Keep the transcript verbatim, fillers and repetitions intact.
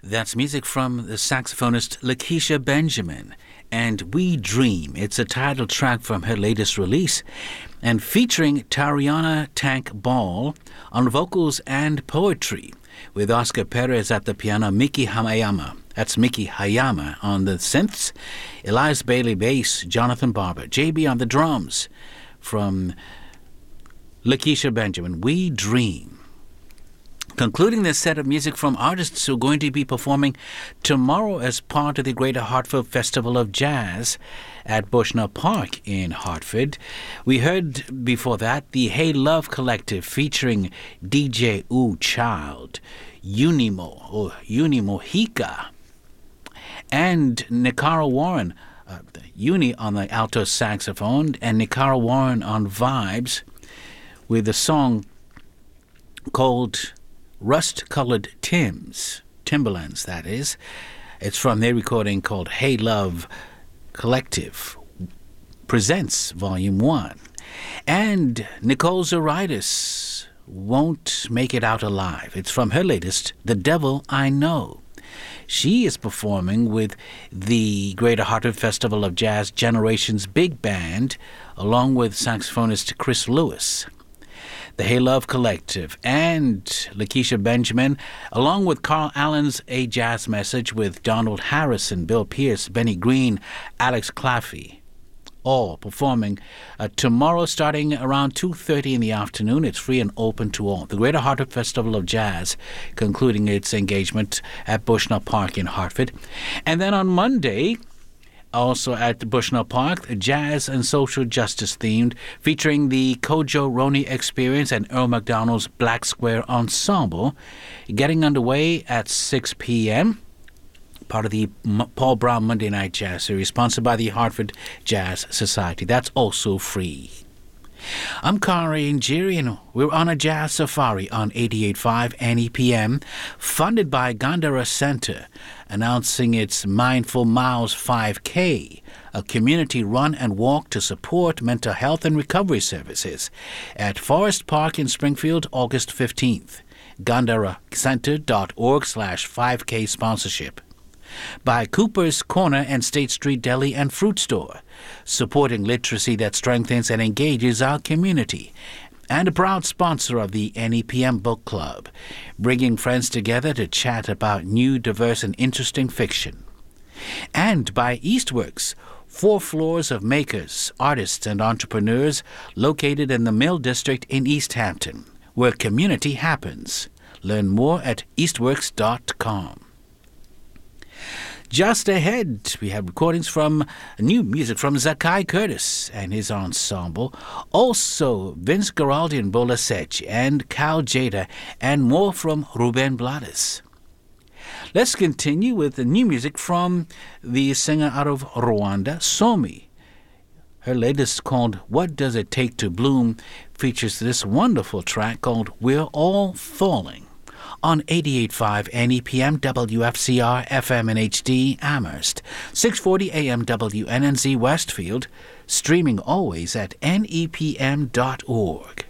That's music from the saxophonist Lakeisha Benjamin and We Dream. It's a title track from her latest release and featuring Tariana Tank Ball on vocals and poetry with Oscar Perez at the piano, Miki Hayama. That's Miki Hayama on the synths, Elias Bailey bass, Jonathan Barber, J B on the drums from Lakeisha Benjamin, We Dream. Concluding this set of music from artists who are going to be performing tomorrow as part of the Greater Hartford Festival of Jazz at Bushnell Park in Hartford. We heard before that the Hey Love Collective featuring D J Ooh Child, Unimo or Unimohica, and Nicara Warren, uh, Uni on the alto saxophone, and Nicara Warren on vibes with a song called Rust-Colored Tims, Timberlands, that is. It's from their recording called Hey Love Collective Presents Volume one. And Nicole Zaritis Won't Make It Out Alive. It's from her latest, The Devil I Know. She is performing with the Greater Hartford Festival of Jazz Generations Big Band, along with saxophonist Chris Lewis. The Hey Love Collective, and Lakeisha Benjamin, along with Carl Allen's A Jazz Message with Donald Harrison, Bill Pierce, Benny Green, Alex Claffey, all performing uh, tomorrow starting around two thirty in the afternoon. It's free and open to all. The Greater Hartford Festival of Jazz concluding its engagement at Bushnell Park in Hartford. And then on Monday, also at Bushnell Park, jazz and social justice themed, featuring the Kojo Roni Experience and Earl McDonald's Black Square Ensemble, getting underway at six p.m., part of the M- Paul Brown Monday Night Jazz Series, sponsored by the Hartford Jazz Society. That's also free. I'm Kari Njiri, and we're on a jazz safari on eighty-eight point five N E P M, funded by Gandhara Center, announcing its Mindful Miles five K, a community run and walk to support mental health and recovery services at Forest Park in Springfield, August fifteenth. gandharacenter.org slash 5K sponsorship. By Cooper's Corner and State Street Deli and Fruit Store, supporting literacy that strengthens and engages our community, and a proud sponsor of the N E P M Book Club, bringing friends together to chat about new, diverse, and interesting fiction. And by Eastworks, four floors of makers, artists, and entrepreneurs located in the Mill District in East Hampton, where community happens. Learn more at eastworks dot com. Just ahead, we have recordings from new music from Zakai Curtis and his ensemble, also Vince Guaraldi and Bola Sech and Cal Jada, and more from Ruben Blades. Let's continue with the new music from the singer out of Rwanda, Somi. Her latest, called What Does It Take to Bloom, features this wonderful track called We're All Falling, on eighty-eight point five N E P M W F C R F M and H D Amherst, six forty A M W N N Z Westfield, streaming always at N E P M dot org.